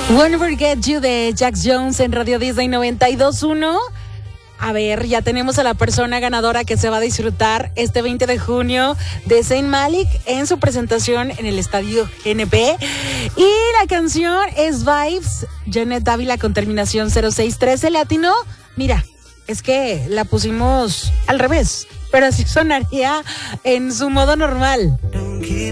Won't Forget You de Jax Jones en Radio Disney 92.1. A ver, ya tenemos a la persona ganadora que se va a disfrutar este 20 de junio de Zayn Malik en su presentación en el Estadio GNP. Y la canción es Vibes, Janet Dávila con terminación 0613. ¿Le atinó? Mira, es que la pusimos al revés, pero así sonaría en su modo normal.